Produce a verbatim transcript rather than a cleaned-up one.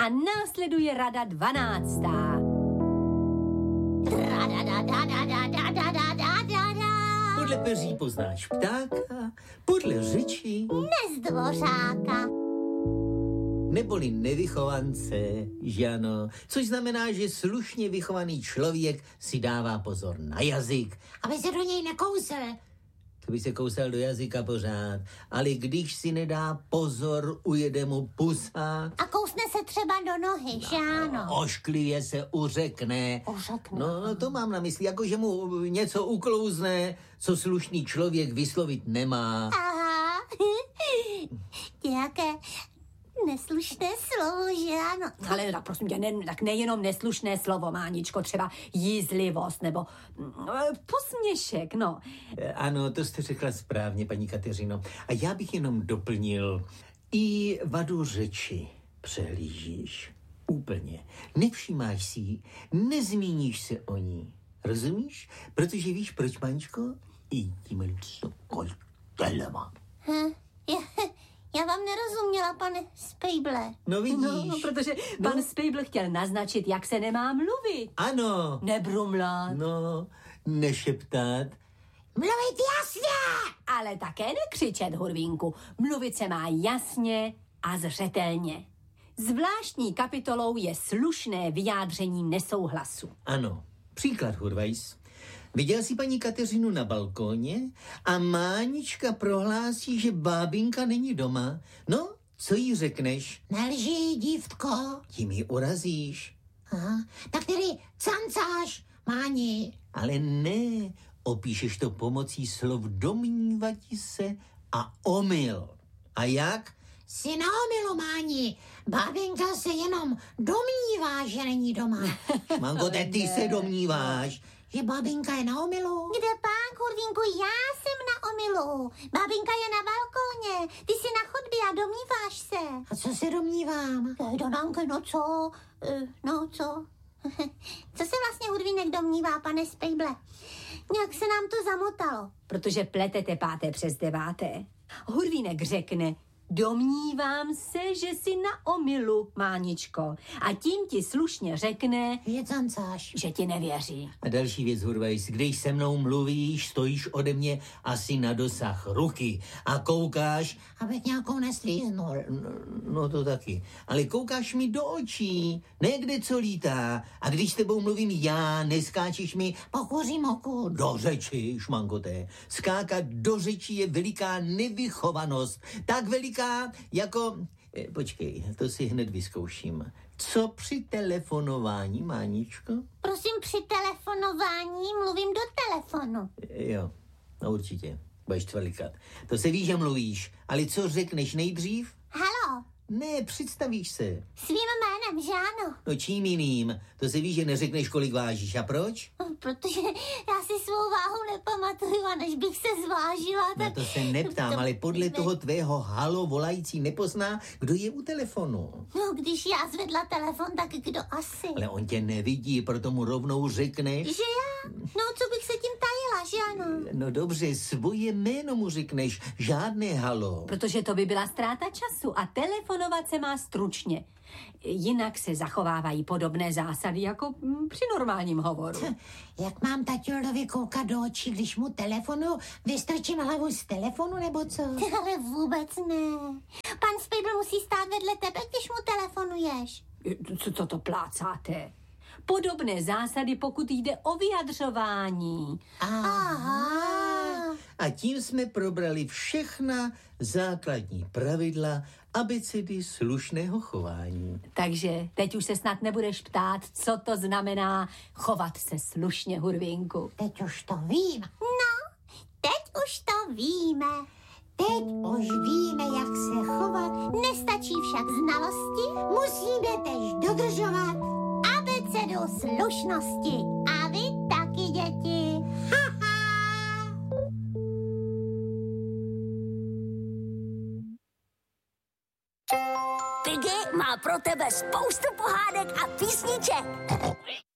A následuje rada dvanáctá. Podle peří poznáš ptáka, podle řeči Nezdvořáka. neboli nevychovance, že ano. Což znamená, že slušně vychovaný člověk si dává pozor na jazyk, Aby se do něj nekousl. to by se kousal do jazyka pořád, ale když si nedá pozor, ujede mu pusa, A kousne se třeba do nohy, že ano? ošklivě se uřekne. Uřekne. No, to mám na mysli, jako že mu něco uklouzne, co slušný člověk vyslovit nemá. Aha. Nějaké neslušné slovo, že ano? Ale tak prosím tě, ne, tak nejenom neslušné slovo, Máničko, třeba jízlivost nebo mm, posměšek, no. Ano, to jste řekla správně, paní Kateřino. A já bych jenom doplnil, i vadu řeči přehlížíš. Úplně. Nevšímáš si ji, nezmíníš se o ní. Rozumíš? Protože víš proč, Máničko? I tím koltelema. Hm, já, já vám nerozuměla, pane Spejble. No vidíš. No, no, protože pan no. Spejbl chtěl naznačit, jak se nemá mluvit. Ano. Nebrumlat. No, nešeptat. Mluvit jasně! Ale také nekřičet, Hurvínku. Mluvit se má jasně a zřetelně. Zvláštní kapitolou je slušné vyjádření nesouhlasu. Ano. Příklad, Hurvajs. Viděl jsi paní Kateřinu na balkóně a Mánička prohlásí, že bábinka není doma. No, co jí řekneš? Nelži, dívko. Tím ji urazíš. Aha, tak tedy cancáš, Máni. Ale ne, opíšeš to pomocí slov domnívati se a omyl. A jak? Jsi na omylu, Máni. Bábinka se jenom domnívá, že není doma. Mangote, ty se domníváš. Že bábinka je na omylu? Kde pán, Kurvínku, já jsem na omylu. Bábinka je na balkóně, ty jsi na chodbě a domníváš se. A co se domnívám? Donánke, no co? Uh, no co? Co se vlastně Hurvínek domnívá, pane Spejble? Nějak se nám to zamotalo. Protože pletete páté přes deváté. Hurvínek řekne, domnívám se, že jsi na omylu, Máničko. A tím ti slušně řekne, Že cancáš. že ti nevěří. A další věc, Hurvajs, když se mnou mluvíš, stojíš ode mě asi na dosah ruky a koukáš, Abych nějakou neslíznul. no, no to taky, ale koukáš mi do očí, ne kde co lítá. A když s tebou mluvím já, neskáčeš mi Pokuřím oku. do řeči, šmankoté. Skákat do řeči je veliká nevychovanost. Tak veliká jako... Eh, počkej, to si hned vyzkouším. Co při telefonování, Máničko? Prosím, při telefonování mluvím do telefonu. Eh, jo, no určitě. Budeš tvalikat. To se ví, že mluvíš, ale co řekneš nejdřív? Halo, Ne, představíš se. svým jménem, že ano? No čím jiným? To se ví, že neřekneš, kolik vážíš. A proč? Protože já si svou váhu nepamatuju a než bych se zvážila, No tak... to se neptám, ale podle ne- toho tvého halo volající nepozná, kdo je u telefonu. No, když já zvedla telefon, tak kdo asi? Ale on tě nevidí, proto mu rovnou řekneš. Že já? No, co bych se tím tajila, že ano? No dobře, svoje jméno mu řekneš, žádné halo. Protože to by byla ztráta času a telefonovat se má stručně. Jinak se zachovávají podobné zásady jako mm, při normálním hovoru. Jak mám taťulovi koukat do očí, když mu telefonu, vystrčím hlavu z telefonu, nebo co? Ale vůbec ne. Pan Spejbl musí stát vedle tebe, když mu telefonuješ. Co, co to plácáte? Podobné zásady, pokud jde o vyjadřování. Aha. A tím jsme probrali všechna základní pravidla abecedy slušného chování. Takže teď už se snad nebudeš ptát, co to znamená chovat se slušně, Hurvínku. Teď už to vím. No, teď už to víme. Teď už víme, jak se chovat. Nestačí však znalosti, musíme tež dodržovat abecedu slušnosti. A vy taky, děti. Piggy má pro tebe spoustu pohádek a písniček.